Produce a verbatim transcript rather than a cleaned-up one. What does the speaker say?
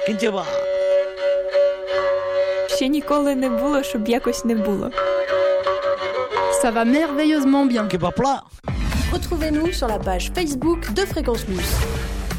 Кінтєва. Ще ніколи не було, щоб якось не було. Ça va merveilleusement bien. Кебапла. Retrouvez-nous sur la page Facebook de Fréquence Plus.